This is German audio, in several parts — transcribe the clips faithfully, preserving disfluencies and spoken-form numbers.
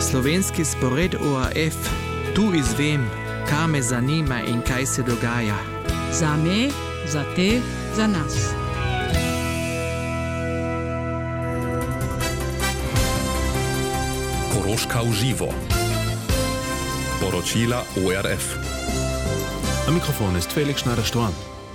Slovenski spored O R F, tu izvem, kaj me zanima in kaj se dogaja. Za me, za te, za nas. Koroška v živo. Poročila O R F. Am Mikrofon ist Felix Schneider-Storm.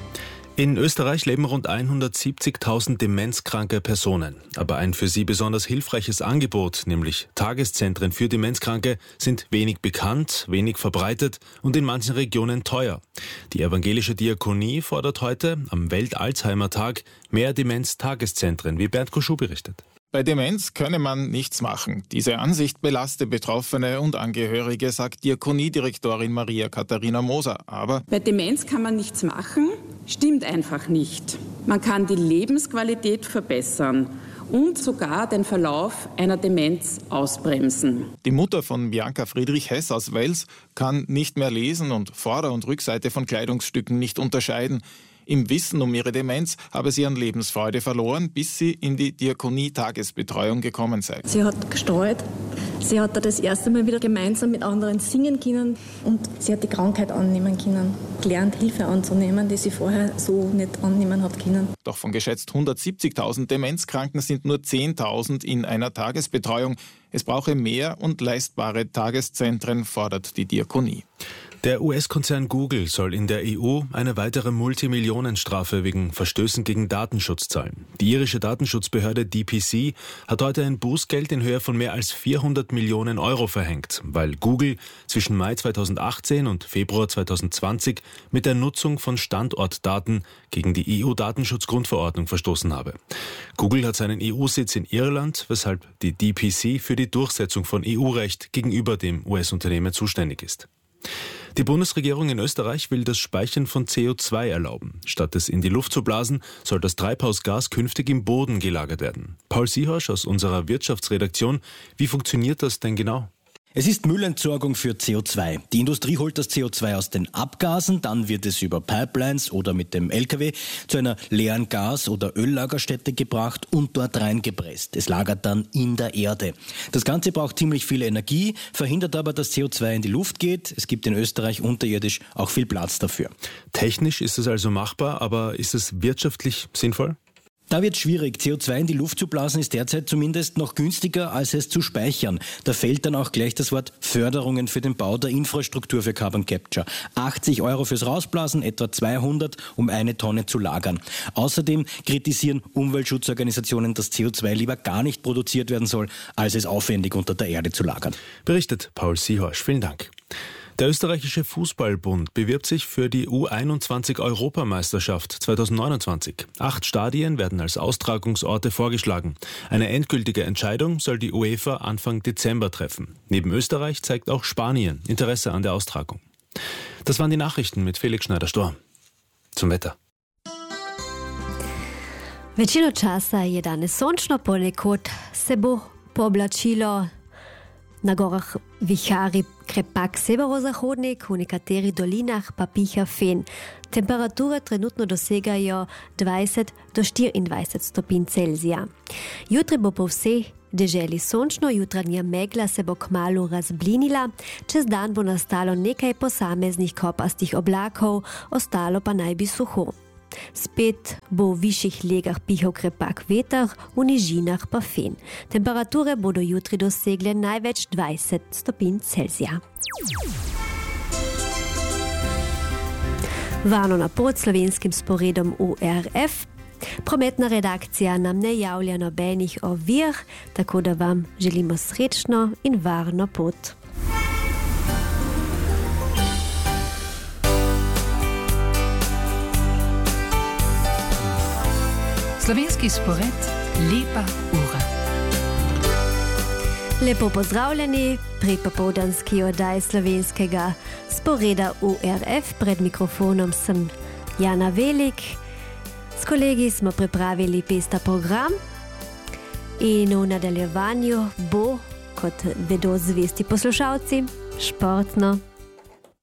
In Österreich leben rund hundertsiebzigtausend demenzkranke Personen. Aber ein für sie besonders hilfreiches Angebot, nämlich Tageszentren für Demenzkranke, sind wenig bekannt, wenig verbreitet und in manchen Regionen teuer. Die evangelische Diakonie fordert heute, am Welt-Alzheimer-Tag, mehr Demenz-Tageszentren, wie Bernd Koschuh berichtet. Bei Demenz könne man nichts machen. Diese Ansicht belaste Betroffene und Angehörige, sagt Diakoniedirektorin Maria Katharina Moser. Aber bei Demenz kann man nichts machen, stimmt einfach nicht. Man kann die Lebensqualität verbessern und sogar den Verlauf einer Demenz ausbremsen. Die Mutter von Bianca Friedrich-Hess aus Wels kann nicht mehr lesen und Vorder- und Rückseite von Kleidungsstücken nicht unterscheiden. Im Wissen um ihre Demenz habe sie an Lebensfreude verloren, bis sie in die Diakonie-Tagesbetreuung gekommen sei. Sie hat gestreut. Sie hat da das erste Mal wieder gemeinsam mit anderen singen können und sie hat die Krankheit annehmen können, gelernt, Hilfe anzunehmen, die sie vorher so nicht annehmen hat können. Doch von geschätzt hundertsiebzigtausend Demenzkranken sind nur zehntausend in einer Tagesbetreuung. Es brauche mehr und leistbare Tageszentren, fordert die Diakonie. Der U S-Konzern Google soll in der E U eine weitere Multimillionenstrafe wegen Verstößen gegen Datenschutz zahlen. Die irische Datenschutzbehörde D P C hat heute ein Bußgeld in Höhe von mehr als vierhundert Millionen Euro verhängt, weil Google zwischen Mai zweitausendachtzehn und Februar zweitausendzwanzig mit der Nutzung von Standortdaten gegen die E U-Datenschutzgrundverordnung verstoßen habe. Google hat seinen E U-Sitz in Irland, weshalb die D P C für die Durchsetzung von E U-Recht gegenüber dem U S-Unternehmen zuständig ist. Die Bundesregierung in Österreich will das Speichern von C O zwei erlauben. Statt es in die Luft zu blasen, soll das Treibhausgas künftig im Boden gelagert werden. Paul Siehosch aus unserer Wirtschaftsredaktion, wie funktioniert das denn genau? Es ist Müllentsorgung für C O zwei. Die Industrie holt das C O zwei aus den Abgasen, dann wird es über Pipelines oder mit dem L K W zu einer leeren Gas- oder Öllagerstätte gebracht und dort reingepresst. Es lagert dann in der Erde. Das Ganze braucht ziemlich viel Energie, verhindert aber, dass C O zwei in die Luft geht. Es gibt in Österreich unterirdisch auch viel Platz dafür. Technisch ist es also machbar, aber ist es wirtschaftlich sinnvoll? Da wird schwierig. C O zwei in die Luft zu blasen ist derzeit zumindest noch günstiger, als es zu speichern. Da fällt dann auch gleich das Wort Förderungen für den Bau der Infrastruktur für Carbon Capture. achtzig Euro fürs Rausblasen, etwa zweihundert, um eine Tonne zu lagern. Außerdem kritisieren Umweltschutzorganisationen, dass C O zwei lieber gar nicht produziert werden soll, als es aufwendig unter der Erde zu lagern. Berichtet Paul Siehosch. Vielen Dank. Der österreichische Fußballbund bewirbt sich für die U einundzwanzig-Europameisterschaft zweitausendneunundzwanzig. Acht Stadien werden als Austragungsorte vorgeschlagen. Eine endgültige Entscheidung soll die UEFA Anfang Dezember treffen. Neben Österreich zeigt auch Spanien Interesse an der Austragung. Das waren die Nachrichten mit Felix Schneider-Storm. Zum Wetter. Večino časa je danes sončno, ponekod se bo pooblačilo. Na gorah vihari krepak severozahodnik, v nekaterih dolinah pa piha fen. Temperature trenutno dosegajo dvajset do štiriindvajset stopinj Celzija. Jutri bo po vsej deželi sončno, jutranja megla se bo kmalu razblinila, čez dan bo nastalo nekaj posameznih kopastih oblakov, ostalo pa naj bi suho. Spet bo v višjih legah pihal krepak veter, v nižinah pa fen. Temperature bodo jutri dosegle največ dvajset stopinj Celzija. Varno na pot slovenskim sporedom O R F. Prometna redakcija nam ne javlja nobenih ovir, tako da vam želimo srečno in varno pot. Slovenski spored, lepa ura. Lepo pozdravljeni pri popoldanski oddaji slovenskega sporeda O R F. Pred mikrofonom sem Jana Velik. S kolegi smo pripravili pesta program in v nadaljevanju bo, kot vedo zvesti poslušalci, športno.